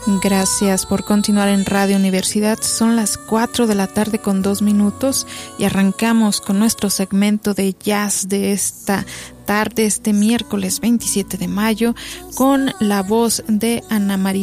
Gracias por continuar en Radio Universidad. Son las 4 de la tarde con 2 minutos y arrancamos con nuestro segmento de jazz de esta tarde, este miércoles 27 de mayo, con la voz de Ana María